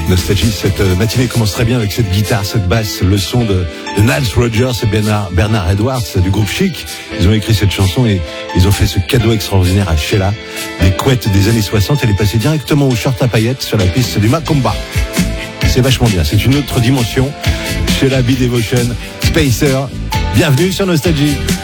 Nostalgie, cette matinée commence très bien avec cette guitare, cette basse, le son de Nile Rodgers et Bernard Edwards du groupe Chic. Ils ont écrit cette chanson et ils ont fait ce cadeau extraordinaire à Sheila, des couettes des années 60. Elle est passée directement au short à paillettes sur la piste du Macumba. C'est vachement bien, c'est une autre dimension. Sheila B Devotion, Spacer, bienvenue sur Nostalgie.